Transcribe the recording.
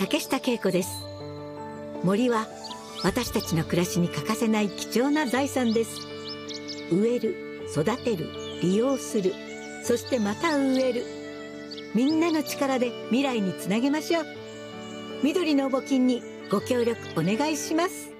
竹下恵子です。森は私たちの暮らしに欠かせない貴重な財産です。植える、育てる、利用する、そしてまた植える。みんなの力で未来につなげましょう。緑の募金にご協力お願いします。